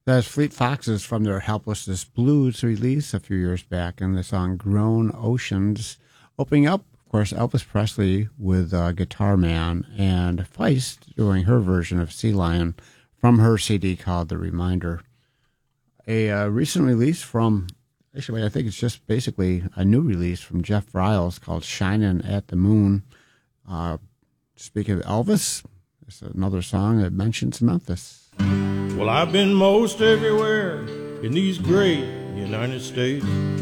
That's Fleet Foxes from their Helplessness Blues release a few years back, and the song Grown Oceans. Opening up, of course, Elvis Presley with Guitar Man, and Feist doing her version of Sea Lion from her CD called The Reminder. A recent release from, actually, I think it's just basically a new release from Jeff Riles called Shining at the Moon. Speaking of Elvis, it's another song that mentions Memphis. Well, I've been most everywhere in these great United States.